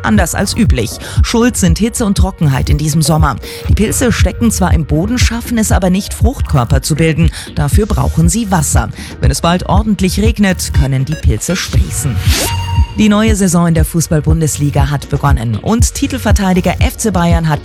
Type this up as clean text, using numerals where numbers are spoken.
Anders als üblich. Schuld sind Hitze und Trockenheit in diesem Sommer. Die Pilze stecken zwar im Boden, schaffen es aber nicht, Fruchtkörper zu bilden. Dafür brauchen sie Wasser. Wenn es bald ordentlich regnet, können die Pilze sprießen. Die neue Saison in der Fußball-Bundesliga hat begonnen und Titelverteidiger FC Bayern hat